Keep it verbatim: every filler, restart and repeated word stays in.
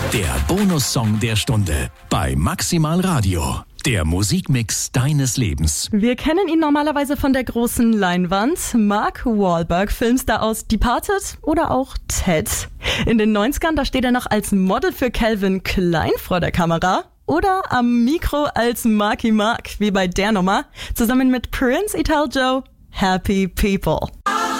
Der Bonussong der Stunde bei Maximal Radio. Der Musikmix deines Lebens. Wir kennen ihn normalerweise von der großen Leinwand. Mark Wahlberg, Filmstar aus Departed oder auch Ted. In den neunzigern, da steht er noch als Model für Calvin Klein vor der Kamera. Oder am Mikro als Marky Mark, wie bei der Nummer. Zusammen mit Prince Ital Joe, Happy People.